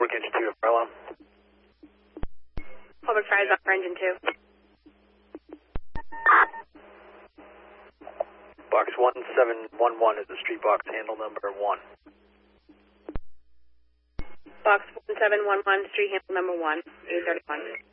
Work engine 2, umbrella. Public fires off for engine 2. Box 1711 is the street box handle number 1. Box 1711, street handle number 1, 831.